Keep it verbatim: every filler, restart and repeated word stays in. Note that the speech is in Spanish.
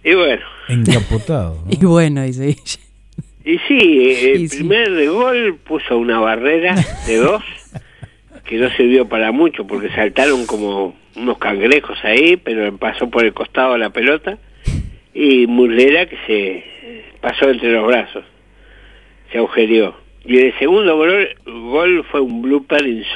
Y bueno. Encapotado, ¿no? Y bueno, dice Guille. Y sí, el Y sí. primer gol puso una barrera de dos que no sirvió para mucho porque saltaron como unos cangrejos ahí, pero pasó por el costado la pelota, y Muslera que se pasó entre los brazos, se agujereó. Y el segundo gol, gol fue un blooper insólito.